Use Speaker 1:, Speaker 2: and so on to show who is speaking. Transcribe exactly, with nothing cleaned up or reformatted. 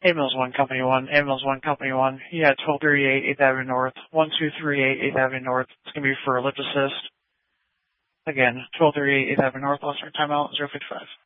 Speaker 1: eight Mills one, Company one, eight Mills one, Company one. Yeah, twelve thirty-eight, eighth Avenue North, one two three eight, eighth Avenue North. It's going to be for a lift assist. Again, twelve thirty-eight, eighth Avenue North, lost our timeout, zero fifty-five.